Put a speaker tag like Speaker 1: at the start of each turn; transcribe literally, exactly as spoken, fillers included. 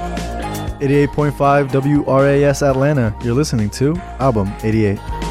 Speaker 1: eighty-eight point five W R A S Atlanta. You're listening to Album eighty-eight.